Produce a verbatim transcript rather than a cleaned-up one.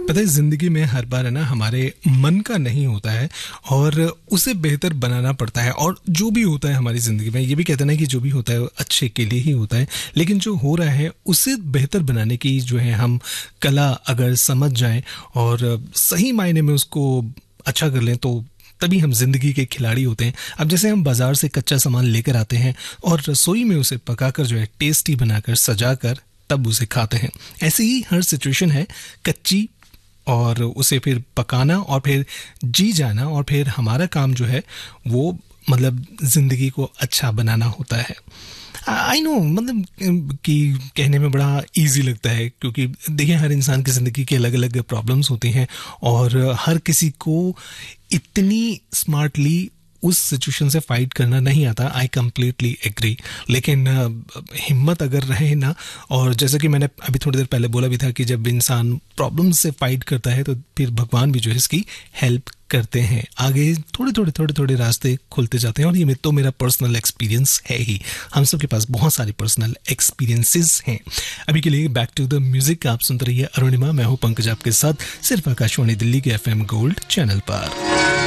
पता है ज़िंदगी में हर बार है ना हमारे मन का नहीं होता है और उसे बेहतर बनाना पड़ता है। और जो भी होता है हमारी ज़िंदगी में, ये भी कहते हैं ना कि जो भी होता है वो अच्छे के लिए ही होता है, लेकिन जो हो रहा है उसे बेहतर बनाने की जो है हम कला अगर समझ जाएं और सही मायने में उसको अच्छा कर लें तो तभी हम जिंदगी के खिलाड़ी होते हैं। अब जैसे हम बाजार से कच्चा सामान लेकर आते हैं और रसोई में उसे पकाकर जो है टेस्टी बनाकर सजाकर तब उसे खाते हैं, ऐसे ही हर सिचुएशन है कच्ची और उसे फिर पकाना और फिर जी जाना और फिर हमारा काम जो है वो मतलब ज़िंदगी को अच्छा बनाना होता है। आई नो मतलब कि कहने में बड़ा इजी लगता है, क्योंकि देखिए हर इंसान की ज़िंदगी के अलग अलग प्रॉब्लम्स होती हैं और हर किसी को इतनी स्मार्टली उस सिचुएशन से फाइट करना नहीं आता। I completely agree. लेकिन हिम्मत अगर रहे ना, और जैसा कि मैंने अभी थोड़ी देर पहले बोला भी था कि जब इंसान प्रॉब्लम से फाइट करता है तो फिर भगवान भी जो है इसकी हेल्प करते हैं। आगे थोड़े थोड़े थोड़े थोड़े रास्ते खुलते जाते हैं और ये तो मेरा पर्सनल एक्सपीरियंस है ही। हम सब के पास बहुत सारे पर्सनल एक्सपीरियंसेस हैं। अभी के लिए बैक टू द म्यूजिक। आप सुनते रहिए अरुणिमा, मैं हूँ पंकज आपके साथ सिर्फ आकाशवाणी दिल्ली के एफ एम गोल्ड चैनल पर।